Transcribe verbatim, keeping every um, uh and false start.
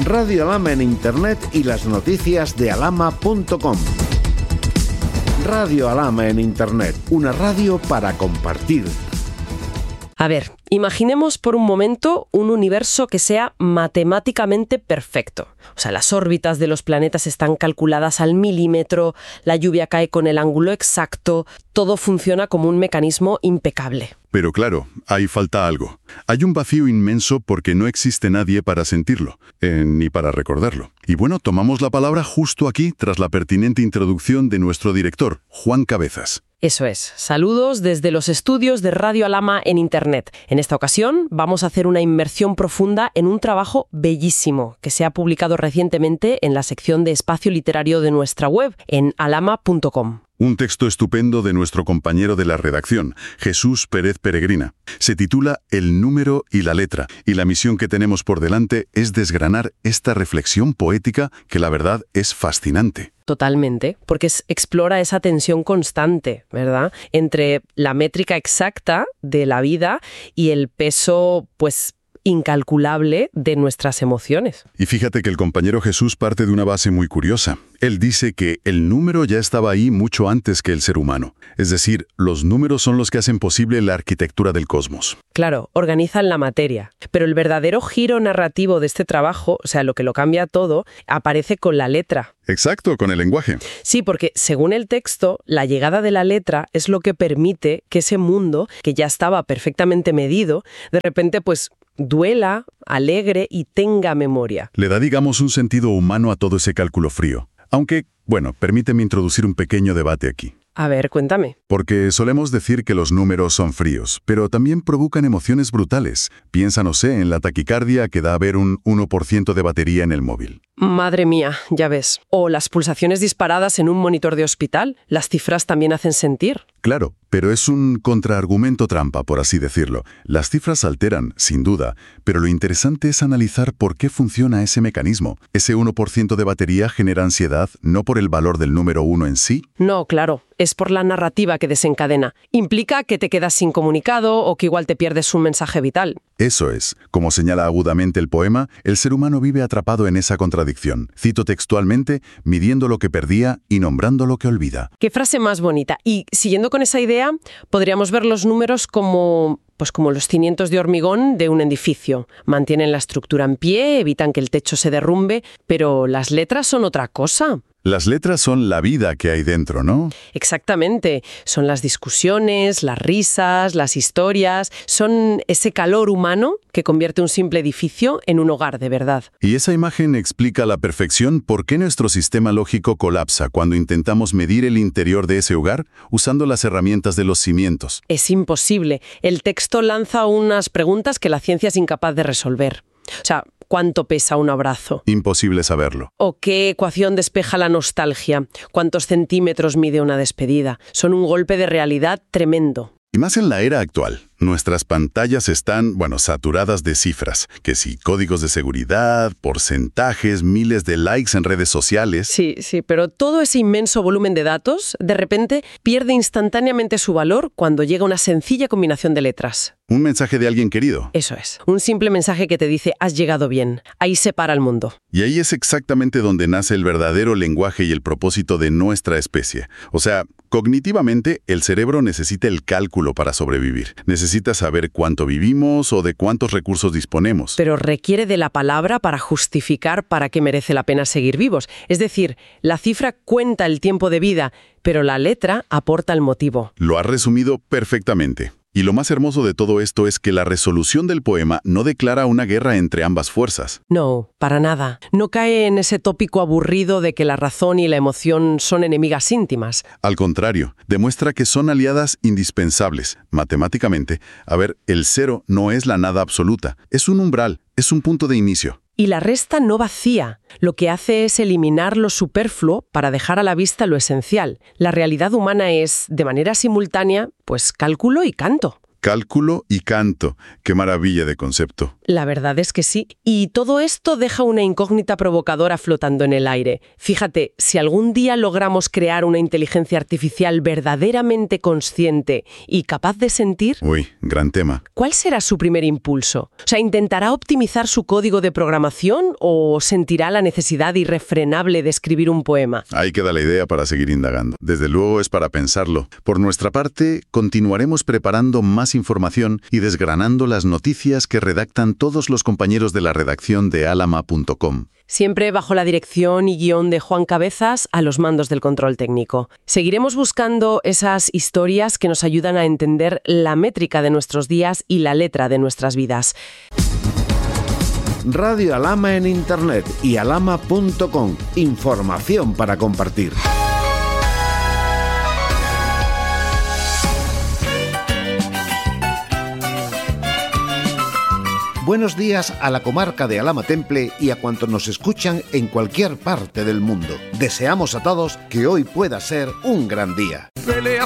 Radio Alhama en Internet y las noticias de alhama punto com. Radio Alhama en Internet, una radio para compartir. A ver, imaginemos por un momento un universo que sea matemáticamente perfecto. O sea, las órbitas de los planetas están calculadas al milímetro, la lluvia cae con el ángulo exacto, todo funciona como un mecanismo impecable. Pero claro, ahí falta algo. Hay un vacío inmenso porque no existe nadie para sentirlo, eh, ni para recordarlo. Y bueno, tomamos la palabra justo aquí tras la pertinente introducción de nuestro director, Juan Cabezas. Eso es. Saludos desde los estudios de Radio Alhama en Internet. En esta ocasión vamos a hacer una inmersión profunda en un trabajo bellísimo que se ha publicado recientemente en la sección de espacio literario de nuestra web, en alhama punto com. Un texto estupendo de nuestro compañero de la redacción, Jesús Pérez Peregrina. Se titula El número y la letra, y la misión que tenemos por delante es desgranar esta reflexión poética que la verdad es fascinante. Totalmente, porque es, explora esa tensión constante, ¿verdad?, entre la métrica exacta de la vida y el peso, pues, incalculable de nuestras emociones. Y fíjate que el compañero Jesús parte de una base muy curiosa. Él dice que el número ya estaba ahí mucho antes que el ser humano. Es decir, los números son los que hacen posible la arquitectura del cosmos. Claro, organizan la materia. Pero el verdadero giro narrativo de este trabajo, o sea, lo que lo cambia todo, aparece con la letra. Exacto, con el lenguaje. Sí, porque según el texto, la llegada de la letra es lo que permite que ese mundo, que ya estaba perfectamente medido, de repente, pues, duela, alegre y tenga memoria. Le da, digamos, un sentido humano a todo ese cálculo frío. Aunque, bueno, permíteme introducir un pequeño debate aquí. A ver, cuéntame. Porque solemos decir que los números son fríos, pero también provocan emociones brutales. Piensa, no sé, en la taquicardia que da a ver un uno por ciento de batería en el móvil. Madre mía, ya ves. O las pulsaciones disparadas en un monitor de hospital. Las cifras también hacen sentir. Claro, pero es un contraargumento trampa, por así decirlo. Las cifras alteran, sin duda, pero lo interesante es analizar por qué funciona ese mecanismo. Ese uno por ciento de batería genera ansiedad no por el valor del número uno en sí. No, claro. Es por la narrativa que desencadena. Implica que te quedas sin comunicado o que igual te pierdes un mensaje vital. Eso es. Como señala agudamente el poema, el ser humano vive atrapado en esa contradicción. Cito textualmente, midiendo lo que perdía y nombrando lo que olvida. Qué frase más bonita. Y siguiendo con esa idea, podríamos ver los números como... pues como los cimientos de hormigón de un edificio. Mantienen la estructura en pie, evitan que el techo se derrumbe, pero las letras son otra cosa. Las letras son la vida que hay dentro, ¿no? Exactamente. Son las discusiones, las risas, las historias. Son ese calor humano que convierte un simple edificio en un hogar de verdad. Y esa imagen explica a la perfección por qué nuestro sistema lógico colapsa cuando intentamos medir el interior de ese hogar usando las herramientas de los cimientos. Es imposible. El texto lanza unas preguntas que la ciencia es incapaz de resolver. O sea, ¿cuánto pesa un abrazo? Imposible saberlo. ¿O qué ecuación despeja la nostalgia? ¿Cuántos centímetros mide una despedida? Son un golpe de realidad tremendo. Y más en la era actual. Nuestras pantallas están, bueno, saturadas de cifras, que si códigos de seguridad, porcentajes, miles de likes en redes sociales. Sí, sí, pero todo ese inmenso volumen de datos, de repente, pierde instantáneamente su valor cuando llega una sencilla combinación de letras. Un mensaje de alguien querido. Eso es. Un simple mensaje que te dice, has llegado bien. Ahí se para el mundo. Y ahí es exactamente donde nace el verdadero lenguaje y el propósito de nuestra especie. O sea, cognitivamente, el cerebro necesita el cálculo para sobrevivir. Necesita saber cuánto vivimos o de cuántos recursos disponemos. Pero requiere de la palabra para justificar para qué merece la pena seguir vivos. Es decir, la cifra cuenta el tiempo de vida, pero la letra aporta el motivo. Lo has resumido perfectamente. Y lo más hermoso de todo esto es que la resolución del poema no declara una guerra entre ambas fuerzas. No, para nada. No cae en ese tópico aburrido de que la razón y la emoción son enemigas íntimas. Al contrario, demuestra que son aliadas indispensables. Matemáticamente, a ver, el cero no es la nada absoluta. Es un umbral, es un punto de inicio. Y la resta no vacía. Lo que hace es eliminar lo superfluo para dejar a la vista lo esencial. La realidad humana es, de manera simultánea, pues cálculo y canto. Cálculo y canto. ¡Qué maravilla de concepto! La verdad es que sí. Y todo esto deja una incógnita provocadora flotando en el aire. Fíjate, si algún día logramos crear una inteligencia artificial verdaderamente consciente y capaz de sentir... Uy, gran tema. ¿Cuál será su primer impulso? O sea, ¿intentará optimizar su código de programación o sentirá la necesidad irrefrenable de escribir un poema? Ahí queda la idea para seguir indagando. Desde luego es para pensarlo. Por nuestra parte, continuaremos preparando más información y desgranando las noticias que redactan todos los compañeros de la redacción de alama punto com. Siempre bajo la dirección y guión de Juan Cabezas a los mandos del control técnico. Seguiremos buscando esas historias que nos ayudan a entender la métrica de nuestros días y la letra de nuestras vidas. Radio Alama en Internet y alama punto com. Información para compartir. Buenos días a la comarca de Alhama Temple y a cuantos nos escuchan en cualquier parte del mundo. Deseamos a todos que hoy pueda ser un gran día. Pelea